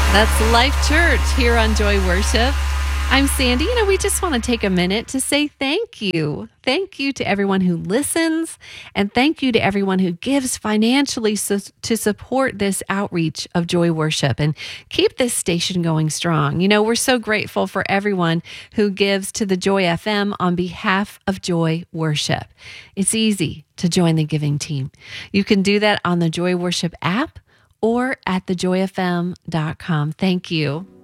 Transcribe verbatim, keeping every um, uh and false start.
That's Life Church here on Joy Worship. I'm Sandy. You know, we just want to take a minute to say thank you. Thank you to everyone who listens, and thank you to everyone who gives financially so, to support this outreach of Joy Worship and keep this station going strong. You know, we're so grateful for everyone who gives to the Joy F M on behalf of Joy Worship. It's easy to join the giving team. You can do that on the Joy Worship app or at the joy f m dot com. Thank you.